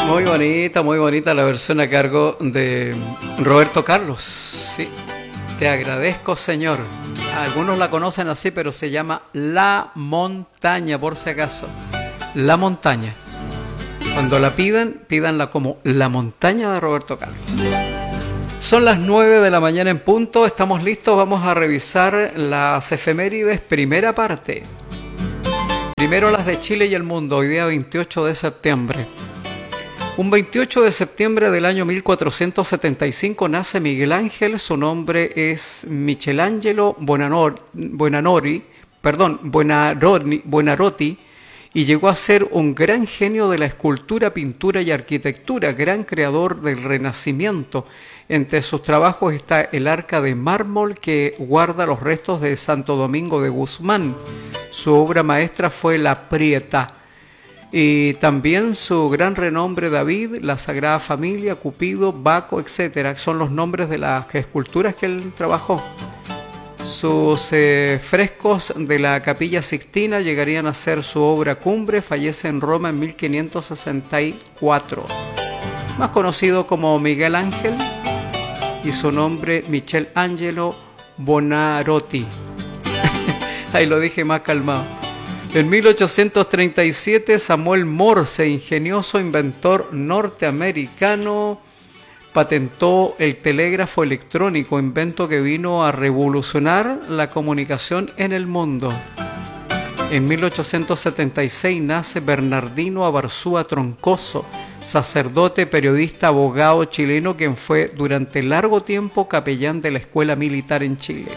Muy bonita la versión a cargo de Roberto Carlos. Sí, te agradezco, Señor. Algunos la conocen así, pero se llama La Montaña, por si acaso. La Montaña. Cuando la pídanla como La Montaña de Roberto Carlos. Son las 9 de la mañana en punto. Estamos listos, vamos a revisar las efemérides, primera parte. Primero las de Chile y el mundo, hoy día 28 de septiembre. Un 28 de septiembre del año 1475 nace Miguel Ángel, su nombre es Michelangelo Buonarroti, y llegó a ser un gran genio de la escultura, pintura y arquitectura, gran creador del Renacimiento. Entre sus trabajos está el arca de mármol que guarda los restos de Santo Domingo de Guzmán. Su obra maestra fue La Prieta. Y también su gran renombre David, la Sagrada Familia, Cupido, Baco, etc. Son los nombres de las esculturas que él trabajó. Sus frescos de la Capilla Sixtina llegarían a ser su obra cumbre. Fallece en Roma en 1564. Más conocido como Miguel Ángel y su nombre Michelangelo Buonarroti. Ahí lo dije más calmado. En 1837, Samuel Morse, ingenioso inventor norteamericano, patentó el telégrafo electrónico, invento que vino a revolucionar la comunicación en el mundo. En 1876 nace Bernardino Abarzúa Troncoso, sacerdote, periodista, abogado chileno, quien fue durante largo tiempo capellán de la Escuela Militar en Chile.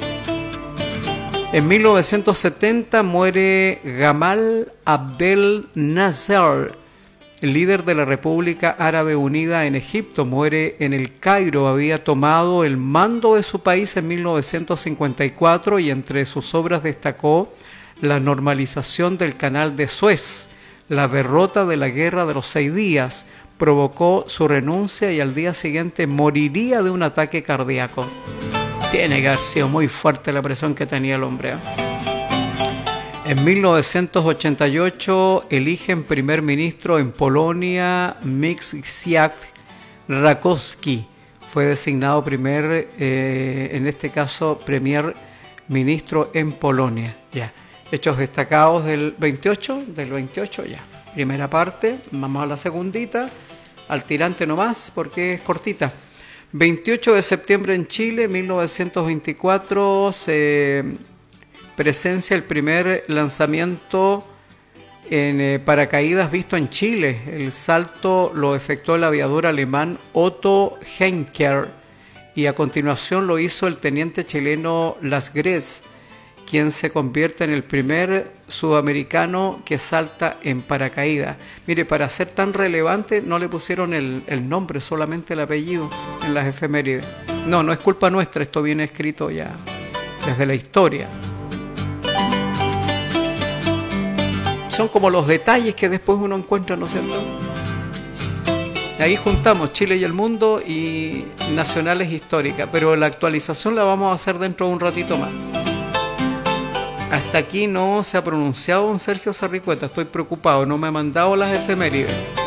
En 1970 muere Gamal Abdel Nasser, líder de la República Árabe Unida en Egipto. Muere en el Cairo, había tomado el mando de su país en 1954 y entre sus obras destacó la normalización del Canal de Suez, la derrota de la Guerra de los 6 días, provocó su renuncia y al día siguiente moriría de un ataque cardíaco. Tiene que haber sido muy fuerte la presión que tenía el hombre. En 1988 eligen primer ministro en Polonia Mieczysław Rakowski. Fue designado en este caso, primer ministro en Polonia. Ya. Hechos destacados del 28, ya. Primera parte, vamos a la segundita, al tirante nomás porque es cortita. 28 de septiembre en Chile, 1924, se presencia el primer lanzamiento en paracaídas visto en Chile. El salto lo efectuó el aviador alemán Otto Henker y a continuación lo hizo el teniente chileno Lasgres, quien se convierte en el primer sudamericano que salta en paracaídas. Mire, para ser tan relevante no le pusieron el nombre, solamente el apellido en las efemérides. No es culpa nuestra, esto viene escrito ya desde la historia. Son como los detalles que después uno encuentra, ¿no es cierto? Ahí juntamos Chile y el mundo y nacionales históricas, pero la actualización la vamos a hacer dentro de un ratito más. Hasta aquí no se ha pronunciado don Sergio Sarricueta, estoy preocupado, no me ha mandado las efemérides.